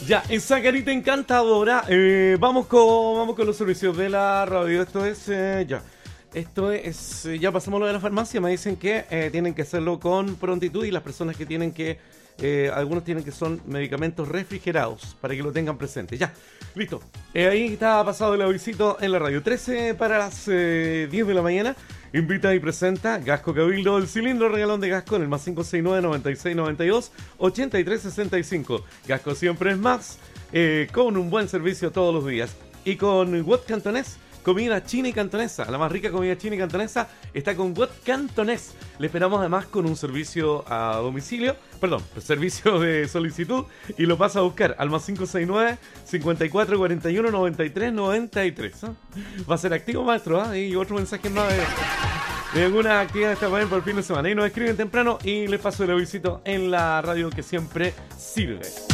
Ya, esa carita encantadora. Vamos con los servicios de la radio. Ya pasamos lo de la farmacia. Me dicen que tienen que hacerlo con prontitud y las personas que tienen que, algunos tienen que son medicamentos refrigerados para que lo tengan presente. Ya, listo. Ahí está pasado el avisito en la radio. 13 para las 10 de la mañana. Invita y presenta Gasco Cabildo, el cilindro regalón de Gasco en el más 569-9692-8365. Gasco siempre es más, con un buen servicio todos los días. Y con Wot Cantonés, comida china y cantonesa. La más rica comida china y cantonesa está con Wot Cantonés. Le esperamos además con un servicio a domicilio, servicio de solicitud, y lo pasa a buscar al más 569-5441-9393. Va a ser activo, maestro, y otro mensaje más de alguna actividad esta mañana por el fin de semana. Y nos escriben temprano y les paso el avisito en la radio que siempre sirve.